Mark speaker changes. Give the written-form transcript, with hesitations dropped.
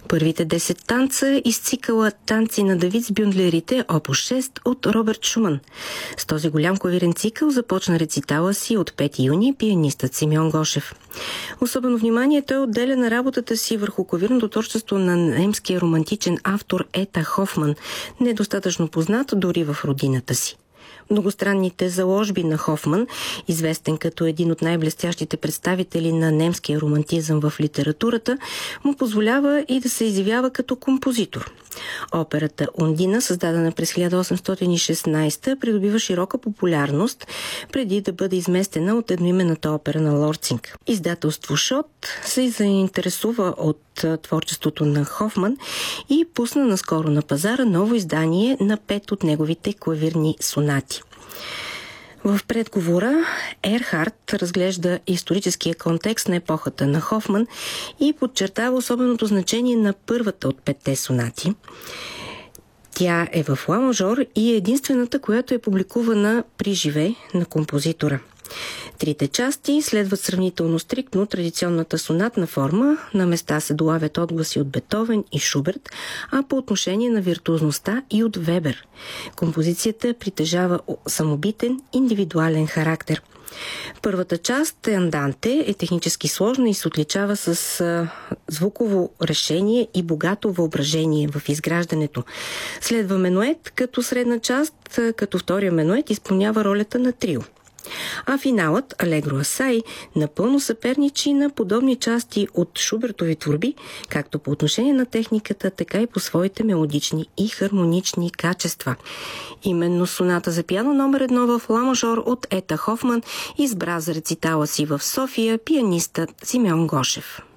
Speaker 1: Първите 10 танца из цикъла «Танци на Давид с бюндлерите» опус 6 от Роберт Шуман. С този голям клавирен цикъл започна рецитала си от 5 юни пианистът Симеон Гошев. Особено внимание той отделя на работата си върху клавирното творчество на немския романтичен автор Ета Хофман, недостатъчно познат дори в родината си. Многостранните заложби на Хофман, известен като един от най-блестящите представители на немския романтизъм в литературата, му позволява и да се изявява като композитор. Операта «Ундина», създадена през 1816, придобива широка популярност преди да бъде изместена от едноименната опера на Лорцинг. Издателство Шот се заинтересува от творчеството на Хофман и пусна наскоро на пазара ново издание на 5 от неговите клавирни сонати. В предговора Ерхард разглежда историческия контекст на епохата на Хофман и подчертава особеното значение на първата от 5 сонати. Тя е в ла мажор и е единствената, която е публикувана при живе на композитора. Трите части следват сравнително стриктно традиционната сонатна форма, на места се долавят отгласи от Бетовен и Шуберт, а по отношение на виртуозността и от Вебер. Композицията притежава самобитен, индивидуален характер. Първата част, Анданте, е технически сложна и се отличава с звуково решение и богато въображение в изграждането. Следва менует като средна част, като втория менует изпълнява ролята на трио. А финалът, Алегро Асай, напълно съперничи на подобни части от Шубертови творби, както по отношение на техниката, така и по своите мелодични и хармонични качества. Именно соната за пиано номер 1 в ла мажор от Ета Хофман избра за рецитала си в София пианистът Симеон Гошев.